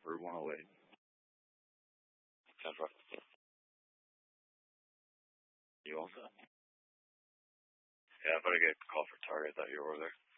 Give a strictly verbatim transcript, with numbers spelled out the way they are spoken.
for one oh eight. ten five. You all set? Yeah, I better get a call for Target. I thought you were over there.